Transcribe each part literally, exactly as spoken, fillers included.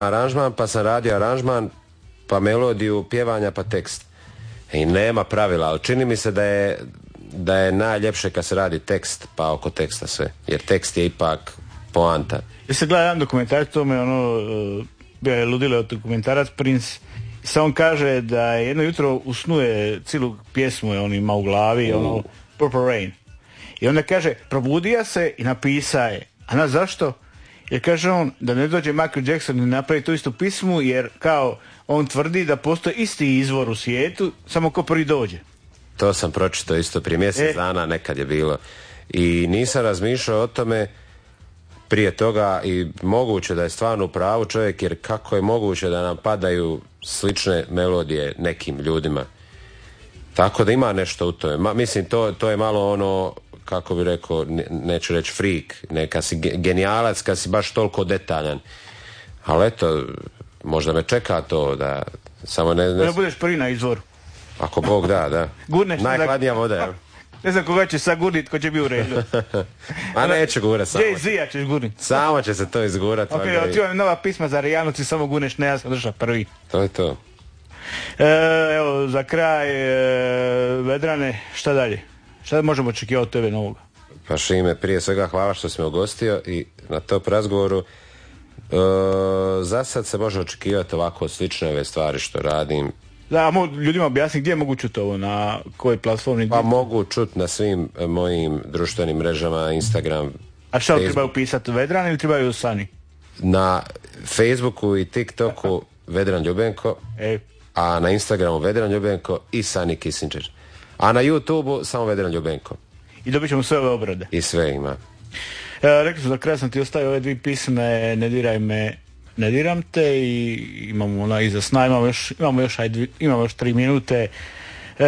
aranžman, pa sam radio aranžman, pa melodiju, pjevanja, pa tekst. I nema pravila, ali čini mi se da je, da je najljepše kad se radi tekst, pa oko teksta sve. Jer tekst je ipak poanta. Ja se gleda jedan dokumentarac, to me ono, bio je ludilo dokumentarac Prince, i sad on kaže da jedno jutro usnuje cijelu pjesmu, on ima u glavi, mm. ono, Purple Rain. I onda kaže, probudio se i napisa je. A na zašto? Jer kaže on da ne dođe Michael Jackson i napravi tu istu pismu, jer kao on tvrdi da postoji isti izvor u svijetu, samo ko prvi dođe. To sam pročitao isto prije mjesec e. dana, nekad je bilo. I nisam razmišljao o tome prije toga i moguće da je stvarno u pravu čovjek, jer kako je moguće da nam padaju slične melodije nekim ljudima. Tako da ima nešto u tome. Ma, mislim, to, to je malo ono, kako bi rekao, ne, neću reći freak, neka si genijalac kad si baš toliko detaljan. Ali eto, možda me čeka to da samo ne... Ne, ne budeš prvi na izvoru. Ako Bog da, da. Gurneš najhladnija voda, ja. Ne znam koga će sad gurnit, ko će bi u redu. Ma neću gurat, samo. Jay-Z-a ćeš gurnit. Samo će se to izgurat. Ok, ali ti vam nova pisma za Rijanu, ti samo gurneš, ne, ja sam držao prvi. To je to. E, evo, za kraj, e, Vedrane, šta dalje? Šta možemo očekivati od tebe novoga? Pa Šime, prije svega hvala što si me ugostio i na top razgovoru. E, za sad se može očekivati ovako slične ove stvari što radim. Da, mo, ljudima objasni gdje mogu čuti ovo, na kojoj platformi? Pa mogu čuti na svim mojim društvenim mrežama, Instagram. A šta li trebaju pisati, Vedran ili trebaju Sani? Na Facebooku i TikToku Vedran Ljubenko, e. a na Instagramu Vedran Ljubenko i Sani Kissinger. A na YouTubeu samo Vedran Ljubenko. I dobit ćemo sve ove obrade. I sve ima. E, rekli su da kraj sam ti ostavio ove dvije pisme, Ne diraj me, ne diram te, i imamo ona iza sna, imamo još, imamo još, aj, imamo još tri minute. E,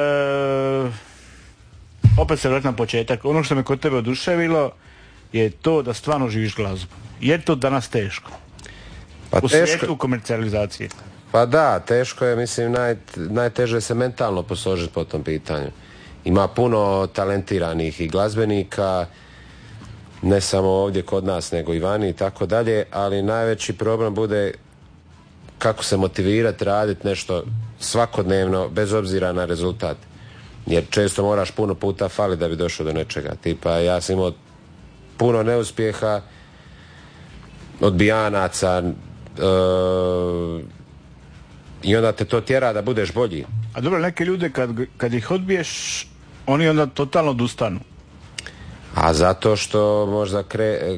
opet se vratim na početak. Ono što me kod tebe oduševilo je to da stvarno živiš glazbu. Je to danas teško? Pa u teško... svijetu komercijalizacije. Pa da, teško je, mislim, naj, najteže se mentalno posložiti po tom pitanju. Ima puno talentiranih i glazbenika, ne samo ovdje kod nas, nego i vani i tako dalje, ali najveći problem bude kako se motivirati, raditi nešto svakodnevno, bez obzira na rezultat. Jer često moraš puno puta fali da bi došao do nečega. Tipa, ja sam imao puno neuspjeha, odbijanaca, uh, i onda te to tjera da budeš bolji. A dobro, neke ljude kad, kad ih odbiješ, oni onda totalno odustanu. A zato što možda kre,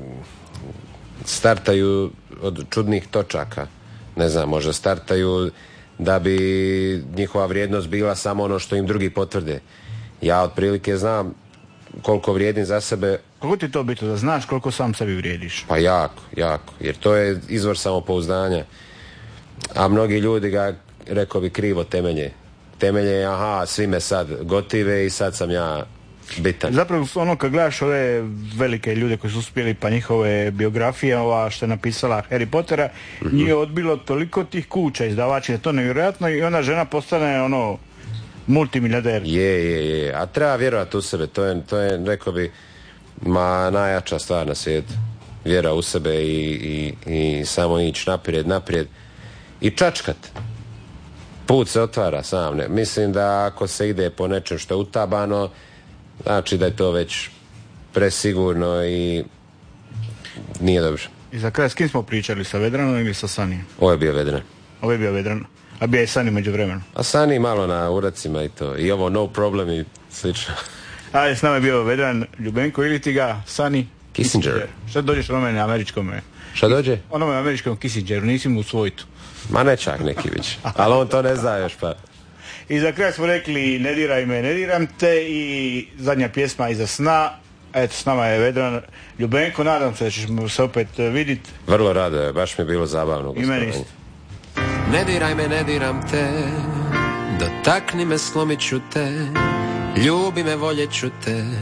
startaju od čudnih točaka. Ne znam, možda startaju da bi njihova vrijednost bila samo ono što im drugi potvrde. Ja otprilike znam koliko vrijedim za sebe. Koliko ti to bitno da znaš koliko sam sebi vrijediš? Pa jako, jako. Jer to je izvor samopouzdanja. A mnogi ljudi ga, rekao bi, krivo temelje. Temelje, aha, svi me sad gotive i sad sam ja bitan. Zapravo ono kad gledaš ove velike ljude koji su uspjeli, pa njihove biografije, ova što je napisala Harry Pottera, mm-hmm. nije odbilo toliko tih kuća izdavača, to je nevjerojatno, i onda žena postane ono multimilijarder. Je, je, je, a treba vjerovati u sebe, to je, to je, rekao bi, ma najjača stvar na svijetu. Vjera u sebe i, i, i samo ići naprijed, naprijed i čačkat. Put se otvara sam. Ne. Mislim da ako se ide po nečem što je utabano, znači da je to već presigurno i nije dobro. I za kraj, s kim smo pričali, sa Vedranom ili sa Sanijem? Ovo je bio Vedran. Ovo je bio Vedran. A bio je Sani među vremenom? A Sani malo na uracima i to. I ovo No Problem i slično. A s nama je bio Vedran Ljubenko ili ti ga Sani Kissinger. Kissinger. Šta dođeš onome na američkom? Šta dođe? Onome američkom Kissingeru, nisi mu u svojtu. Ma ne čak neki već. Ali on to ne zna još, pa. I za kraj smo rekli Ne diraj me, ne diram te, i zadnja pjesma Iza sna. Eto, s nama je Vedran Ljubenko, nadam se da ćemo se opet vidjeti. Vrlo rado je, baš mi je bilo zabavno. I meni isto. Ne diraj me, ne diram te, dotakni me, slomit ću te, ljubi me, voljet ću te.